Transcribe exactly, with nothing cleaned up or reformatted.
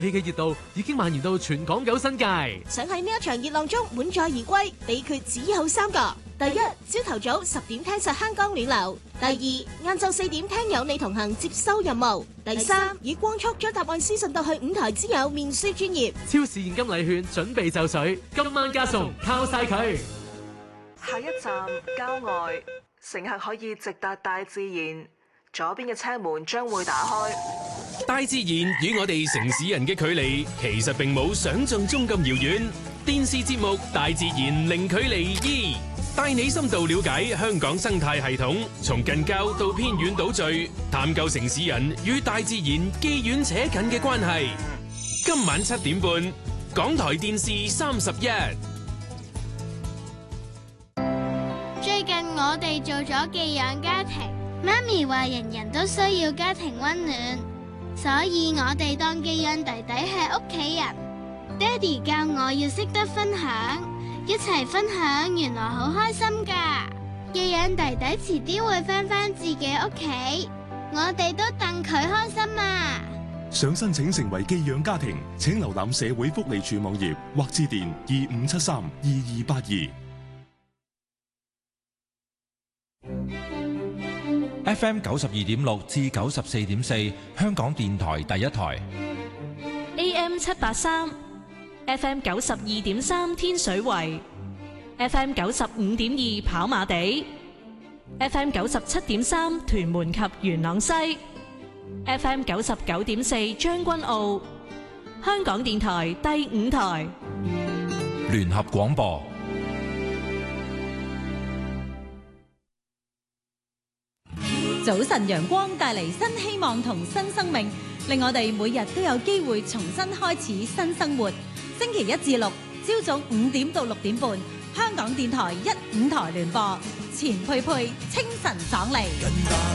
戲嘅熱度已經蔓延到全港九新界。 想喺呢一場熱浪中滿載而歸，秘訣只有三個：第一，朝頭早十點聽實香港暖流；第二，晏晝四點聽有你同行接收任務；第三，以光速將答案私信到去五台之友面書專頁。 超市現金禮券準備就緒，今晚加送靠晒佢。 下一站郊外，乘客可以直達大自然，左邊嘅車門將會打開。 大自然與我哋城市人嘅距離其實並冇想象中咁遙遠。電視節目《大自然零距離二》帶你深度了解香港生態系統，從近郊到偏遠島嶼，探究城市人與大自然既遠且近嘅關係。今晚七點半，港台電視三十一。 最近我哋做咗寄養家庭，媽咪話人人都需要家庭溫暖，所以我哋當寄養弟弟係屋企人。爹哋教我要識得分享，一齊分享原來好開心㗎。寄養弟弟遲啲會返返自己屋企，我哋都戥佢開心啊！ 想申請成為寄養家庭，請瀏覽社會福利署網頁或致電二五七三二二八二。 F M 九十二點六至九十四點四，香港電台第一台。 A M 七八三，F M 九十二點三天水圍，F M 九十五點二跑馬地，F M 九十七點三屯門及元朗西，F M 九十九點四將軍澳，香港電台第五台聯合廣播。 早晨陽光帶嚟新希望同新生命，令我哋每日都有機會重新開始新生活。星期一至六朝早五點到六點半，香港電台一五台聯播，錢佩佩清晨爽利。